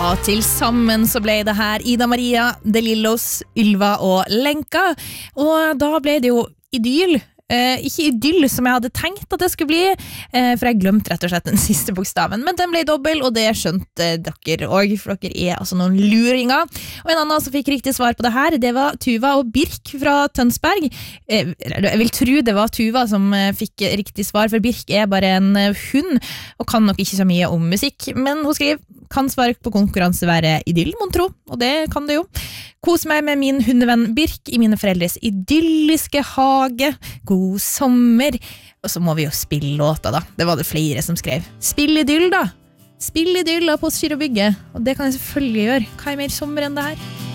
til sammen så ble det her Ida Maria, De Lillos, Ylva og Lenka. Og da ble det jo idyll. Ikke idyll som jeg hadde tenkt at det skulle bli, for jeg glemte rett og slett den siste bokstaven, men den ble dobbel, og det skjønte dere også, for dere altså noen luringer. Og en annen som fikk riktig svar på det her, det var Tuva og Birk fra Tønsberg. Jeg vil tro det var Tuva som fikk riktig svar, for Birk bare en hund, og kan nok ikke så mye om musikk, men hun skriver, kan svar på konkurranse være idyll, mon tro, og det kan det jo. Kos meg med min hundevenn Birk i mine foreldres idylliske hage. God sommer. Og så må vi jo spille låta da. Det var det flere som skrev. Spill idyll da. Spill idyll av Postgirobygget. Og det kan jeg selvfølgelig gjøre. Hva mer sommer enn det her?